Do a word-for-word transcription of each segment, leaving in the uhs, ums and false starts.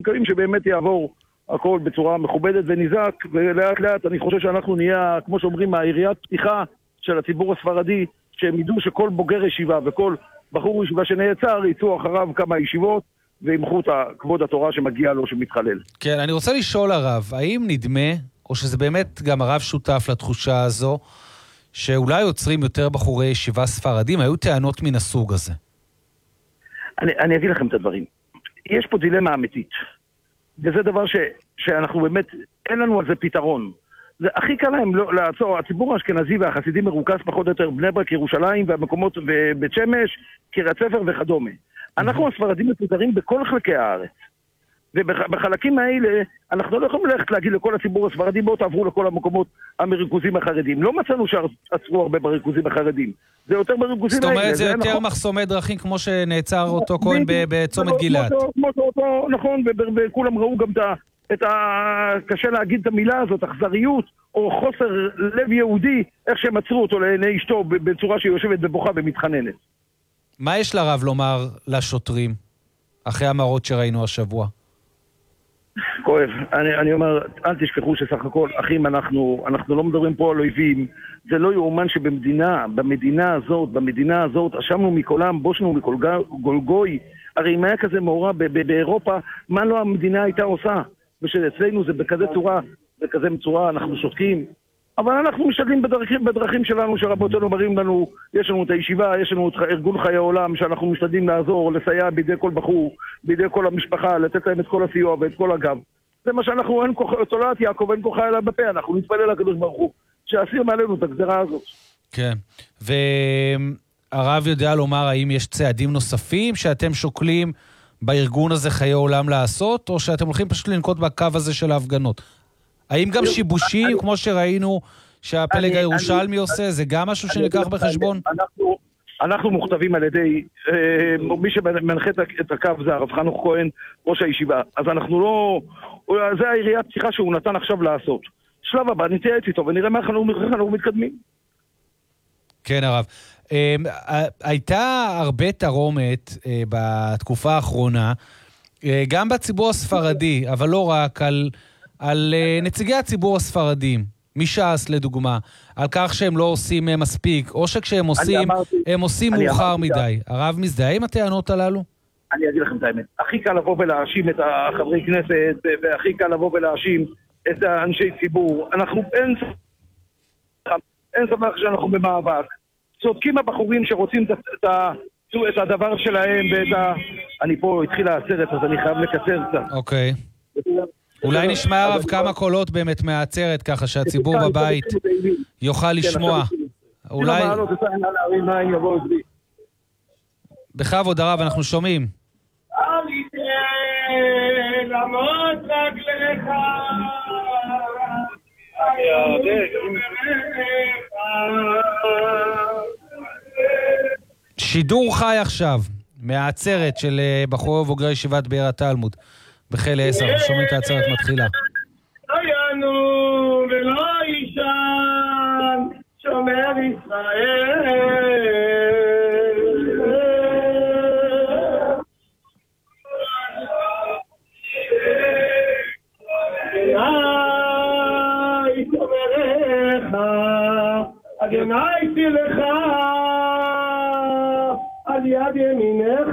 מקווים שבאמת יעבור הכל בצורה מכובדת ונזק, ולאט לאט אני חושב שאנחנו נהיה, כמו שאומרים, העיריית פתיחה של הציבור הספרדי, שהם ידעו שכל בוגר ישיבה וכל בחור ישיבה שנעצר יצאו אחריו כמה ישיבות, וימחו את כבוד התורה שמגיע לו שמתחלל. כן, אני רוצה לשאול הרב, האם נדמה, או שזה באמת גם הרב שותף לתחושה הזו, שאולי יוצרים יותר בחורי ישיבה ספרדים, היו טענות מן הסוג הזה? אני, אני אגיד לכם את הדברים. יש פה דילמה אמיתית. וזה דבר ש, שאנחנו באמת, אין לנו על זה פתרון. זה הכי קל להם לא, לעצור, הציבור האשכנזי והחסידים מרוכז פחות או יותר בני ברק, ירושלים והמקומות בבית שמש, קריית ספר וכדומה. אנחנו הספרדים מפוזרים בכל חלקי הארץ. ובחלקים האלה, אנחנו לא יכולים ללכת להגיד לכל הציבור הספרדי, בואו תעברו לכל המקומות המריכוזים החרדים. לא מצאנו שעצרו הרבה בריכוזים החרדים. זה יותר בריכוזים האלה. זאת אומרת, זה יותר מחסומי דרכים, כמו שנעצר אותו כהן בצומת גלעד. נכון, וכולם ראו גם את ה... קשה להגיד את המילה הזאת, אכזריות, או חוסר לב יהודי, איך שהם עצרו אותו לעיני אשתו, בצורה שהיא יושבת ובוכה ומתחננת. מה יש לרב לומר לשוטרים, אחרי המראות שראינו השבוע? כואב. אני, אני אומר, אל תשכחו שסך הכל, אחים, אנחנו, אנחנו לא מדברים פה על אויבים. זה לא יאומן שבמדינה, במדינה הזאת, במדינה הזאת, אשמנו מכולם, בושנו מכל גולגוי. הרי אם היה כזה מאורע באירופה, מה לא המדינה הייתה עושה? ושאצלנו זה בכזה צורה, בכזה צורה, אנחנו שותקים. אבל אנחנו משתדלים בדרכים, בדרכים שלנו, שרבותינו מראים לנו, יש לנו את הישיבה, יש לנו את ארגון חיי העולם, שאנחנו משתדלים לעזור, לסייע בידי כל בחור, בידי כל המשפחה, לתת להם את כל הסיוע ואת כל הגב. זה מה שאנחנו, אין כוח, תולעת יעקב, אין כוחה אליו בפה, אנחנו נתפלל לקדוש ברוך הוא, שיסיר מעלינו את הגזרה הזאת. כן, והרב יודע לומר, האם יש צעדים נוספים שאתם שוקלים בארגון הזה חיי עולם לעשות, או שאתם הולכים פשוט לנקוט בקו הזה של ההפגנות? האם גם שיבושים, כמו שראינו שהפלג הירושלמי עושה, זה גם משהו שניקח בחשבון? אנחנו מוכתבים על ידי, מי שמנחה את הקו זה הרב חנוך כהן, ראש הישיבה. אז אנחנו לא, זה העיריית פתיחה שהוא נתן עכשיו לעשות. שלב הבא, נתייעץ איתו ונראה מה אנחנו מתקדמים. כן, הרב. הייתה הרבה תרומת בתקופה האחרונה, גם בציבור הספרדי, אבל לא רק על... על נציגי הציבור הספרדים, מש"ס לדוגמה, על כך שהם לא עושים מספיק, או שכשהם עושים, אמרתי, הם עושים מאוחר מדי. הרב מזדהה עם הטענות הללו? אני אגיד לכם את האמת. הכי קל לבוא ולהאשים את החברי כנסת, והכי קל לבוא ולהאשים את האנשי ציבור. אנחנו אין אין סמך שאנחנו במאבק. צודקים הבחורים שרוצים את, את, את הדבר שלהם, ואת ה... אני פה התחילה העצרת, אז אני חייב לקצר קצת. אוקיי. אולי נשמע הרב כמה קולות באמת מהעצרת, ככה שהציבור בבית יוכל לשמוע. אולי... בכבוד הרב, אנחנו שומעים. שידור חי עכשיו מהעצרת של בחורי ובוגרי ישיבת באר התלמוד בחיל עשר, שומעים את העצרת מתחילה. לא ינו ולא ישן שומר ישראל. אדוני שומרך, אדוני תלך על יד ימינך.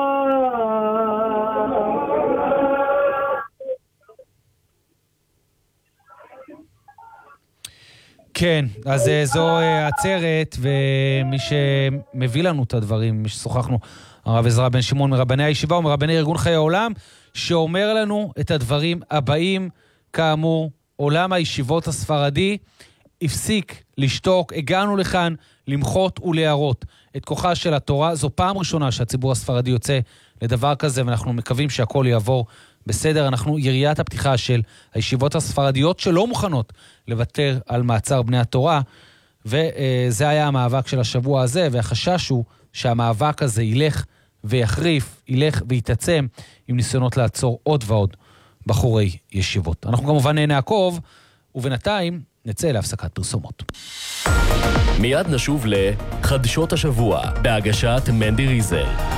כן, אז זו עצרת, ומי שמביא לנו את הדברים, מי ששוחחנו, הרב עזרא בן שמעון מרבני הישיבה ומרבני ארגון חיי העולם, שאומר לנו את הדברים הבאים, כאמור, עולם הישיבות הספרדי הפסיק לשתוק, הגענו לכאן למחות ולהראות את כוחה של התורה. זו פעם ראשונה שהציבור הספרדי יוצא לדבר כזה, ואנחנו מקווים שהכל יעבור בסדר. אנחנו יריית הפתיחה של הישיבות הספרדיות שלא מוכנות לוותר על מעצר בני התורה, וזה היה המאבק של השבוע הזה, והחשש הוא שהמאבק הזה ילך ויחריף, ילך ויתעצם עם ניסיונות לעצור עוד ועוד בחורי ישיבות. אנחנו כמובן נעקוב, ובינתיים נצא להפסקת פרסומות. מיד נשוב לחדשות השבוע בהגשת מנדי ריזל.